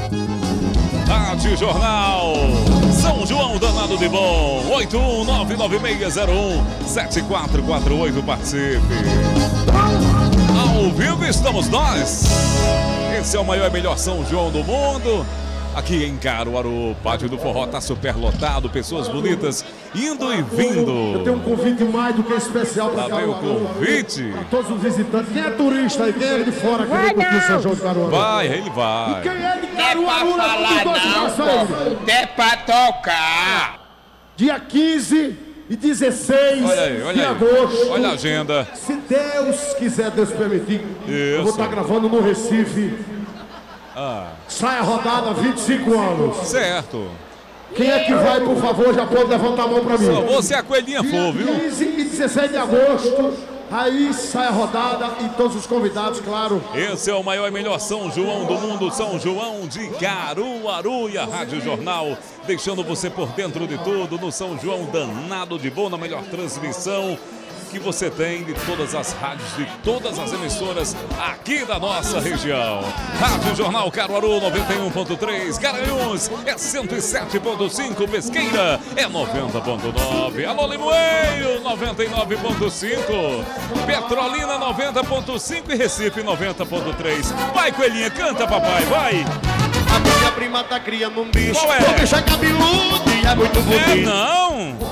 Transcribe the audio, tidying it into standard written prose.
Rádio Jornal São João danado de bom. 81996017448. Participe. Ao vivo estamos nós. Esse é o maior e melhor São João do mundo. Aqui em Caruaru, Pátio do Forró tá super lotado, pessoas bonitas indo e vindo. Eu tenho um convite mais do que especial para Caruaru. Lá vem o convite. Para todos os visitantes. Quem é turista aí? Quem é de fora que vem curtir o São João de Caruaru? Vai, ele vai. E quem é de Não é pra Caruaru? falar não, pô. É pra tocar. Dia 15 e 16 de agosto. Olha a agenda. Se Deus quiser, Deus permitir. Eu vou estar gravando no Recife. Sai a rodada, 25 anos. Certo. Quem é que vai, por favor, já pode levantar a mão pra mim. Só você a coelhinha for, viu? 15 e 16 de agosto, aí sai a rodada e todos os convidados, claro. Esse é o maior e melhor São João do mundo, São João de Caruaru. E a Rádio Jornal deixando você por dentro de tudo no São João danado de bom, na melhor transmissão que você tem de todas as rádios, de todas as emissoras aqui da nossa região. Rádio Jornal Caruaru 91.3, Garanhuns é 107.5, Pesqueira é 90.9, Alô Limoeiro 99.5, Petrolina 90.5 e Recife 90.3. Vai, coelhinha, canta, papai, vai! A minha prima tá criando um bicho. Qual é? O bicho é cabeludo e é muito bonito. Não!